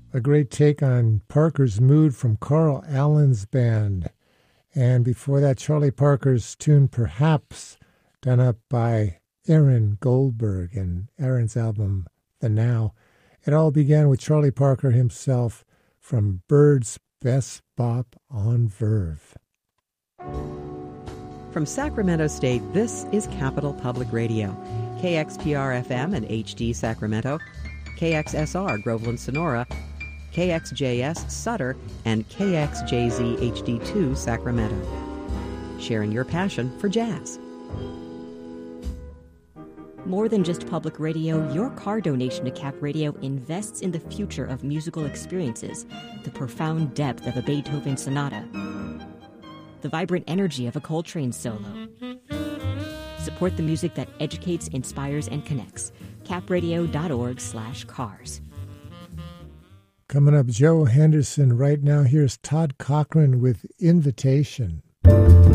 A great take on Parker's Mood from Carl Allen's band. And before that, Charlie Parker's tune Perhaps, done up by Aaron Goldberg and Aaron's album The Now. It all began with Charlie Parker himself from Bird's Best Bop on Verve. From Sacramento State, this is Capital Public Radio. KXPR-FM and HD Sacramento, KXSR Groveland Sonora, KXJS Sutter, and KXJZ HD2 Sacramento. Sharing your passion for jazz. More than just public radio, your car donation to Cap Radio invests in the future of musical experiences, the profound depth of a Beethoven sonata, the vibrant energy of a Coltrane solo. Support the music that educates, inspires, and connects. capradio.org/cars. Coming up, Joe Henderson. Right now, here's Todd Cochran with Invitation.